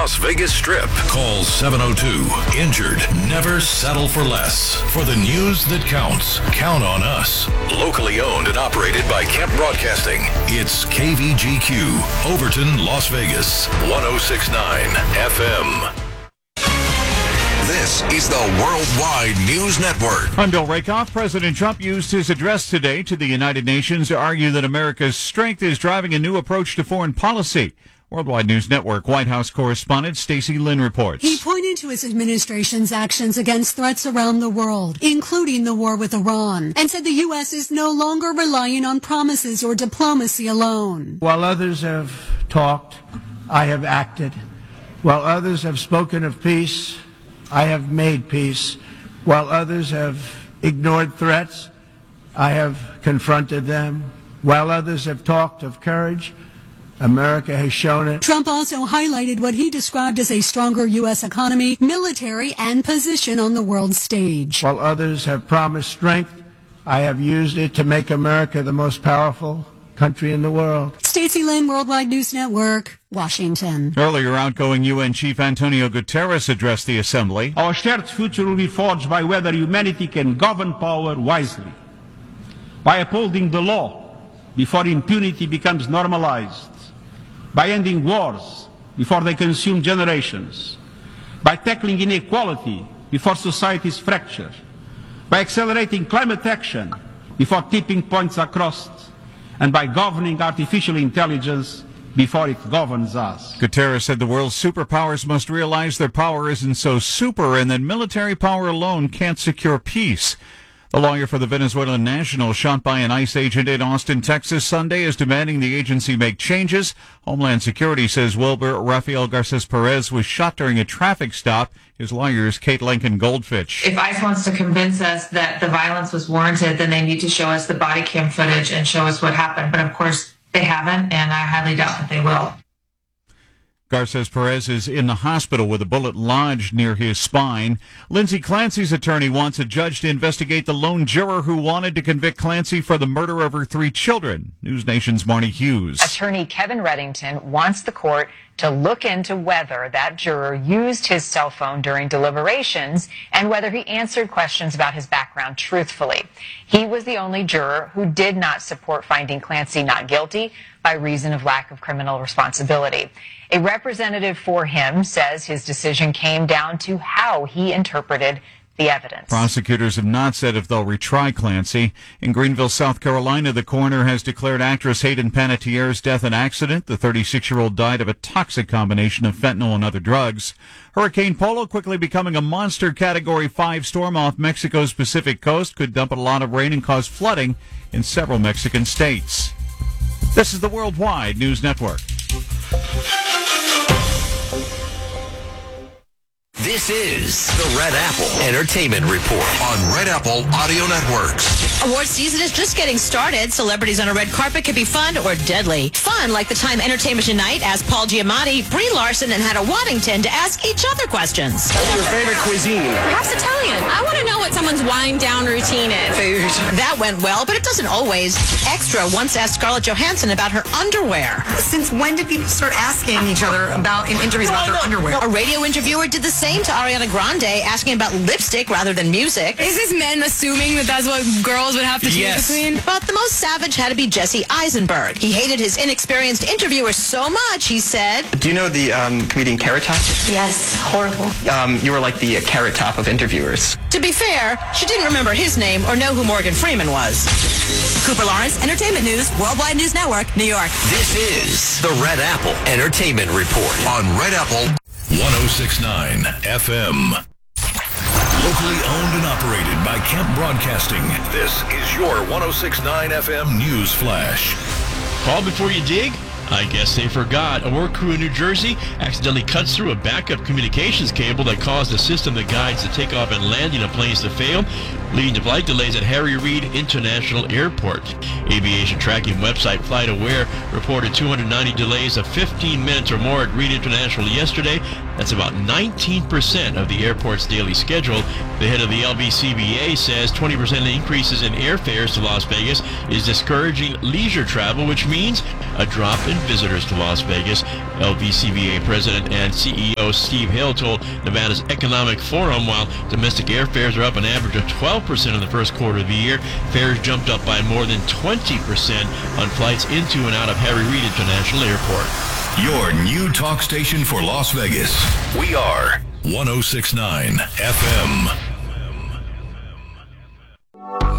Las Vegas Strip. Call 702-INJURED. Never settle for less. For the news that counts, count on us. Locally owned and operated by Kemp Broadcasting. It's KVGQ, Overton, Las Vegas, 106.9 FM. This is the Worldwide News Network. I'm Bill Rakoff. President Trump used his address today to the United Nations to argue that America's strength is driving a new approach to foreign policy. Worldwide News Network White House correspondent Stacey Lynn reports. He pointed to his administration's actions against threats around the world, including the war with Iran, and said the U.S. is no longer relying on promises or diplomacy alone. While others have talked, I have acted. While others have spoken of peace, I have made peace. While others have ignored threats, I have confronted them. While others have talked of courage, America has shown it. Trump also highlighted what he described as a stronger U.S. economy, military, and position on the world stage. While others have promised strength, I have used it to make America the most powerful country in the world. Stacey Lynn, Worldwide News Network, Washington. Earlier, outgoing UN Chief Antonio Guterres addressed the Assembly. Our shared future will be forged by whether humanity can govern power wisely, by upholding the law before impunity becomes normalized, by ending wars before they consume generations, by tackling inequality before societies fracture, by accelerating climate action before tipping points are crossed, and by governing artificial intelligence before it governs us. Guterres said the world's superpowers must realize their power isn't so super and that military power alone can't secure peace. The lawyer for the Venezuelan national shot by an ICE agent in Austin, Texas Sunday is demanding the agency make changes. Homeland Security says Wilber Rafael Garces Perez was shot during a traffic stop. His lawyer is Kate Lincoln Goldfitch. If ICE wants to convince us that the violence was warranted, then they need to show us the body cam footage and show us what happened. But of course, they haven't, and I highly doubt that they will. Garces Perez is in the hospital with a bullet lodged near his spine. Lindsay Clancy's attorney wants a judge to investigate the lone juror who wanted to convict Clancy for the murder of her 3 children. News Nation's Marnie Hughes. Attorney Kevin Reddington wants the court to look into whether that juror used his cell phone during deliberations and whether he answered questions about his background truthfully. He was the only juror who did not support finding Clancy not guilty by reason of lack of criminal responsibility. A representative for him says his decision came down to how he interpreted the evidence. Prosecutors have not said if they'll retry Clancy. In Greenville, South Carolina, the coroner has declared actress Hayden Panettiere's death an accident. The 36-year-old died of a toxic combination of fentanyl and other drugs. Hurricane Polo, quickly becoming a monster Category 5 storm off Mexico's Pacific coast, could dump a lot of rain and cause flooding in several Mexican states. This is the Worldwide News Network. This is the Red Apple Entertainment Report on Red Apple Audio Networks. Award season is just getting started. Celebrities on a red carpet can be fun or deadly. Fun, like the Time Entertainment Tonight asked Paul Giamatti, Brie Larson, and Hannah Waddington to ask each other questions. What's your favorite cuisine? Perhaps Italian. I want to know what someone's wind down routine is. Food. That went well, but it doesn't always. Extra once asked Scarlett Johansson about her underwear. Since when did people start asking each other about in interviews about their underwear? A radio interviewer did the same to Ariana Grande, asking about lipstick rather than music. Is this men assuming that that's what girls would have to choose between? But the most savage had to be Jesse Eisenberg. He hated his inexperienced interviewer so much, he said. Do you know the comedian Carrot Top? Yes, horrible. You were like the Carrot Top of interviewers. To be fair, she didn't remember his name or know who Morgan Freeman was. Cooper Lawrence, Entertainment News, Worldwide News Network, New York. This is the Red Apple Entertainment Report on Red Apple 106.9 FM. Locally owned and operated by Kemp Broadcasting. This is your 106.9 FM News Flash. Call before you dig? I guess they forgot. A work crew in New Jersey accidentally cuts through a backup communications cable that caused the system that guides the takeoff and landing of planes to fail. leading to flight delays at Harry Reid International Airport. Aviation tracking website FlightAware reported 290 delays of 15 minutes or more at Reid International yesterday. That's about 19% of the airport's daily schedule. The head of the LVCVA says 20% increases in airfares to Las Vegas is discouraging leisure travel, which means a drop in visitors to Las Vegas. LVCVA President and CEO Steve Hill told Nevada's Economic Forum while domestic airfares are up an average of 12% in the first quarter of the year, fares jumped up by more than 20% on flights into and out of Harry Reid International Airport. Your new talk station for Las Vegas. We are 106.9 FM.